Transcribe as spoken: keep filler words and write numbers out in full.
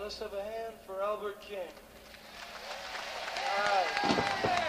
Let's have a hand for Albert King. All right.